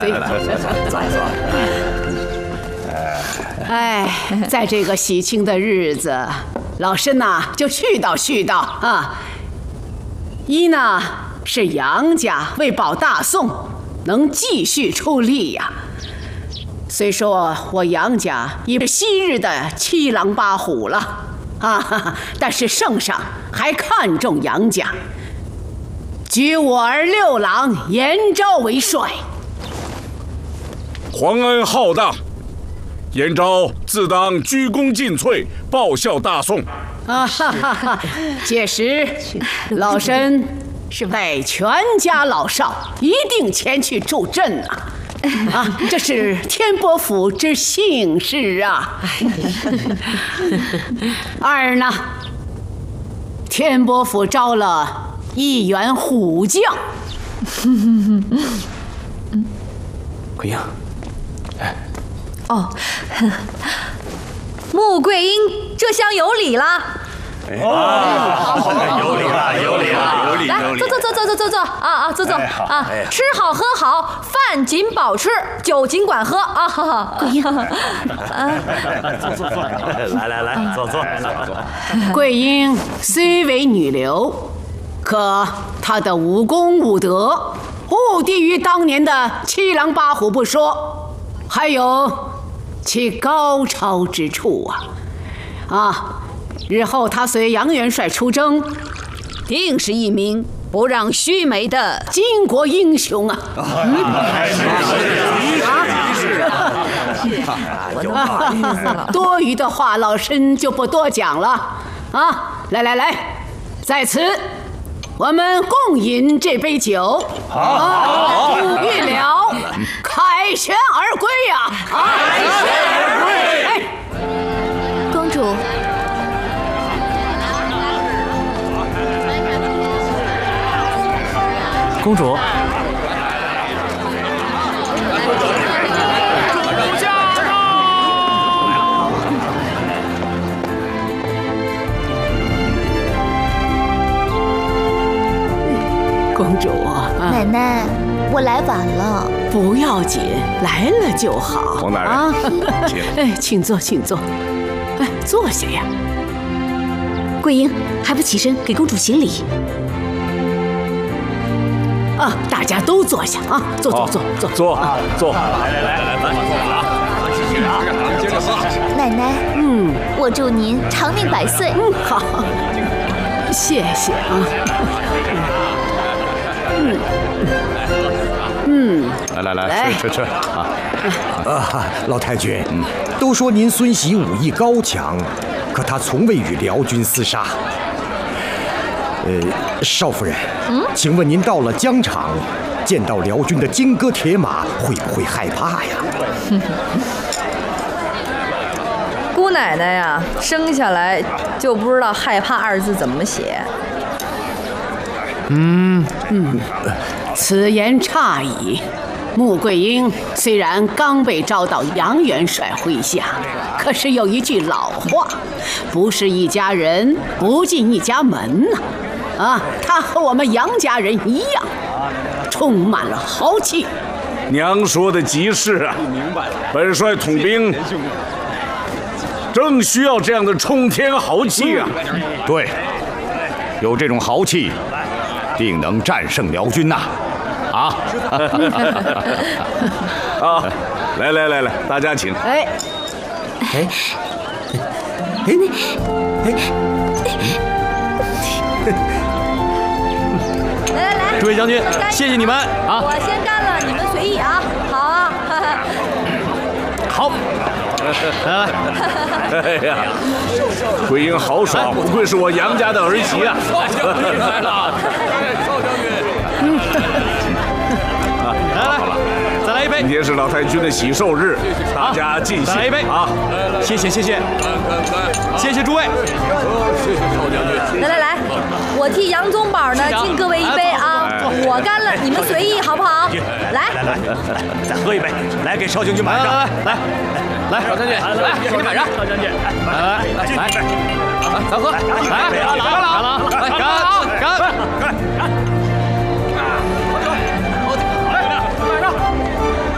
坐。 哎，在这个喜庆的日子，老身呐就絮叨啊。一呢是杨家为保大宋，能继续出力呀。虽说我杨家已是昔日的七狼八虎了啊，但是圣上还看重杨家，举我儿六郎严昭为帅。 皇恩浩大，严昭自当鞠躬尽瘁，报效大宋。 啊哈哈哈！届时，老身是带全家老少一定前去助阵啊！啊，这是天波府之幸事啊！二呢，天波府招了一员虎将。 桂英，哎， 哦，穆桂英这厢有礼啦！ 有理了！ 来，坐啊，坐啊！吃好喝好，饭仅饱吃，酒尽管喝啊！桂英， 坐，来，坐。 桂英虽为女流，可她的武功武德不低于当年的七狼八虎不说，还有其高超之处啊！日后他随杨元帅出征，定是一名不让须眉的巾帼英雄啊！多余的话，老身就不多讲了啊！来，在此我们共饮这杯酒，好，预了，凯旋而归呀！凯旋而归！ 公主。 公主， 公主， 奶奶，我来晚了。 不要紧，来了就好。 王大人啊， 请。 哎，请坐。哎，坐下呀。 桂英还不起身给公主行礼？ 啊，大家都坐下啊，坐。 来，坐啊！谢谢啊，接着喝。 奶奶，我祝您长命百岁。 好，谢谢啊。 来，吃啊！ 老太君，都说您孙媳武艺高强，可她从未与辽军厮杀。少夫人，请问您到了疆场，见到辽军的金戈铁马，会不会害怕呀？ 姑奶奶呀，生下来就不知道害怕二字怎么写。 此言差矣。穆桂英虽然刚被招到杨元帅麾下，可是有一句老话，不是一家人不进一家门呐。她和我们杨家人一样，充满了豪气。 娘说的极是啊，本帅统兵正需要这样的冲天豪气啊！ 对，有这种豪气，定能战胜辽军呐！啊！ 啊，来，大家请。 哎， 来， 诸位将军，谢谢你们啊！ 我先干了，你们随意啊！好啊， 好，来， 哎呀，桂英豪爽，不愧是我杨家的儿媳啊！ 来了，少将军。来，再来一杯。 今天是老太君的喜寿日，大家尽兴。 再来一杯啊！ 谢谢，谢谢诸位。 谢谢少将军。 来，我替杨宗保呢敬各位一杯啊！我干了，你们随意好不好？来， 再喝一杯，来给少将军满上。来，少将军，来给你满上。少将军，来，咱喝，来，干了，干！